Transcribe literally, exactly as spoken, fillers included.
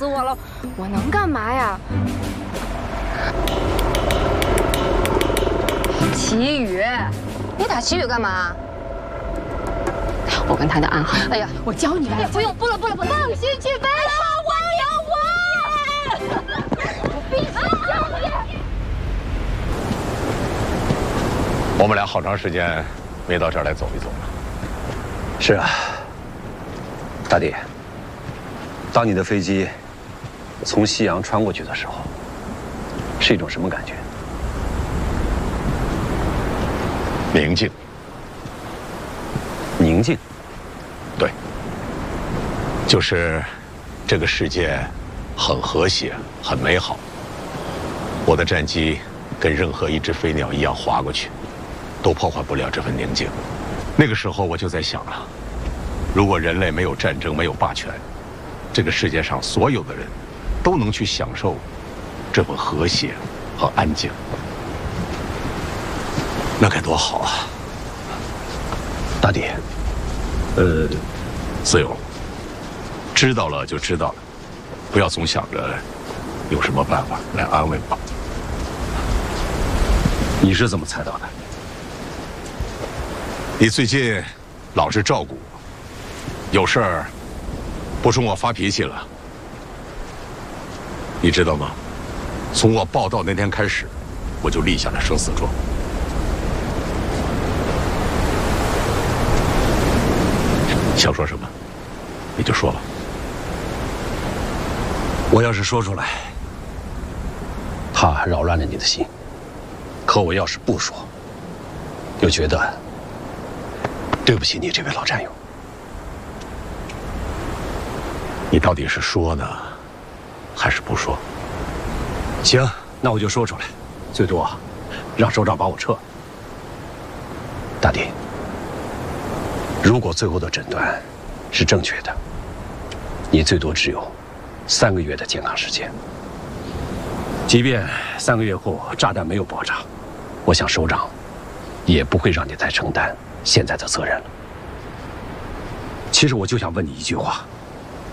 我了，我能干嘛呀？齐宇，你打齐宇干嘛？我跟他的暗号。哎呀，我教你来。不用，不了，不了，不了，放心去背。我有我。我必须教你。 我们俩好长时间没到这儿来走一走了。 是啊，大弟，当你的飞机从夕阳穿过去的时候，是一种什么感觉？ 宁静。 宁静。 对，就是这个世界很和谐，很美好。我的战机跟任何一只飞鸟一样划过去，都破坏不了这份宁静。那个时候我就在想啊，如果人类没有战争，没有霸权，这个世界上所有的人都能去享受这份和谐和安静，那该多好啊！ 大弟，呃， 自由，知道了就知道了，不要总想着有什么办法来安慰我。 你是怎么猜到的？ 你最近老是照顾我，有事儿不冲我发脾气了。你知道吗？从我报道那天开始，我就立下了生死状。想说什么，你就说吧。 我要是说出来，他扰乱了你的心；可我要是不说，又觉得对不起你这位老战友。 你到底是说呢，还是不说？ 行，那我就说出来，最多让首长把我撤了。大弟，如果最后的诊断是正确的，你最多只有三个月的健康时间。即便三个月后炸弹没有爆炸，我想首长也不会让你再承担现在的责任了。其实我就想问你一句话：